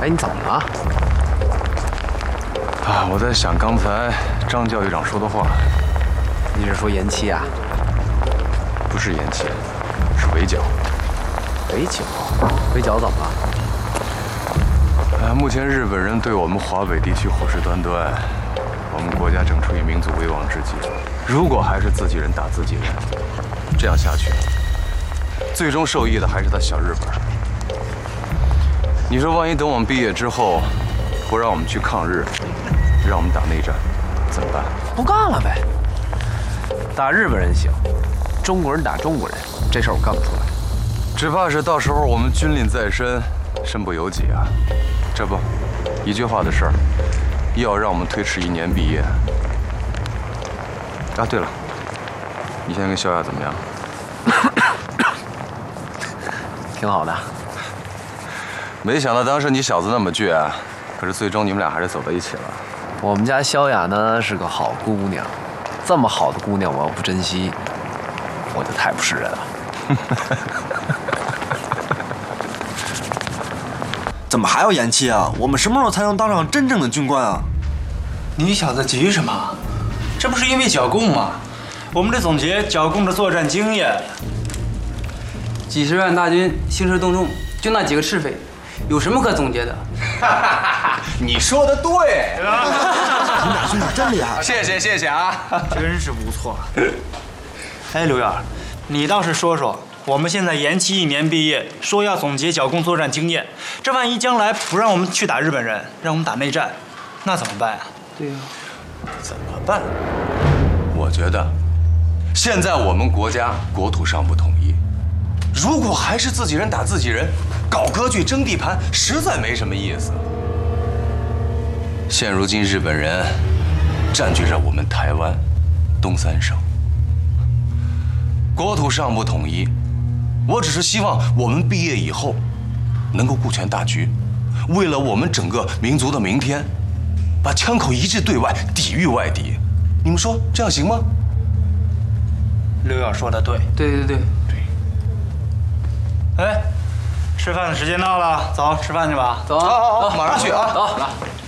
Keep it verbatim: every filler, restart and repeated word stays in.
哎，你怎么了？ 啊，我在想刚才张教育长说的话。 你是说延期啊？ 不是延期，是围剿。 围剿？围剿怎么了？ 啊，目前日本人对我们华北地区虎视眈眈，我们国家正处于民族危亡之际。如果还是自己人打自己人，这样下去，最终受益的还是他小日本。你说，万一等我们毕业之后，不让我们去抗日，让我们打内战，怎么办？ 不干了呗。打日本人行，中国人打中国人，这事儿我干不出来。 只怕是到时候我们军令在身，身不由己啊。这不，一句话的事儿，又要让我们推迟一年毕业。啊，对了，你现在跟萧亚怎么样？ 挺好的。 没想到当时你小子那么倔，可是最终你们俩还是走到一起了。 我们家萧雅呢是个好姑娘，这么好的姑娘，我要不珍惜，我就太不是人了。 怎么还要延期啊？我们什么时候才能当上真正的军官啊？ 你小子急什么？这不是因为剿共吗？我们得总结剿共的作战经验。 几十万大军兴师动众，就那几个赤匪，有什么可总结的？ 你说的对， 你俩兄弟真厉害！ 谢谢谢谢啊， 真是不错。哎，刘远，你倒是说说，我们现在延期一年毕业，说要总结剿共作战经验，这万一将来不让我们去打日本人，让我们打内战，那怎么办啊？ 对呀、 啊，怎么办？我觉得，现在我们国家国土尚不统一，如果还是自己人打自己人，搞割据争地盘，实在没什么意思。现如今日本人占据着我们台湾、东三省，国土尚不统一，我只是希望我们毕业以后能够顾全大局，为了我们整个民族的明天，把枪口一致对外，抵御外敌。你们说这样行吗？ 刘远说的对。 对对对对。 哎，吃饭的时间到了，走，吃饭去吧。 走啊， 好好好，马上去啊！ 走。